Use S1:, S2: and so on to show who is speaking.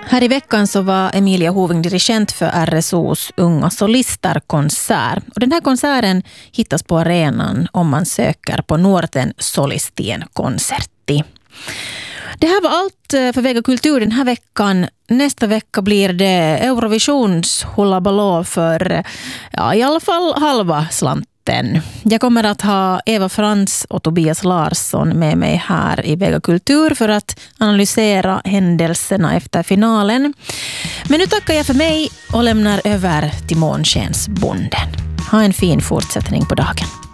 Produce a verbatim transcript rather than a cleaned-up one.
S1: Här i veckan så var Emilia Hoving dirigent för R S O:s Unga Solister-konsert. Och den här konserten hittas på arenan om man söker på Nuorten Solistien konsertti. Det här var allt för Vega Kultur den här veckan. Nästa vecka blir det Eurovisions hullabaloo för ja, i alla fall halva slanten. Jag kommer att ha Eva Frans och Tobias Larsson med mig här i Vega Kultur för att analysera händelserna efter finalen. Men nu tackar jag för mig och lämnar över till Månskensbonden. Ha en fin fortsättning på dagen.